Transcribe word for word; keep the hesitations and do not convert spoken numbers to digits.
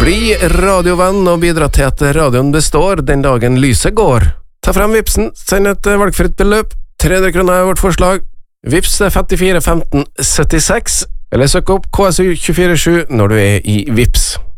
Bli radiovenn og bidra til at radioen består den dagen lyset går. Ta frem Vipsen, send et valgfritt beløp. tre hundre kroner er vårt forslag. Vips femtifire femten syttiseks, eller søk opp K S U to fire sju når du er i Vips.